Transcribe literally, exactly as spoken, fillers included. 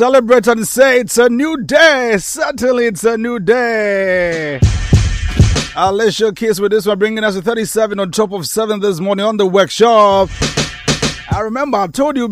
celebrate and say it's a new day. Certainly it's a new day. Alicia Keys with this one, bringing us to thirty-seven on top of seven this morning on the workshop. I remember I told you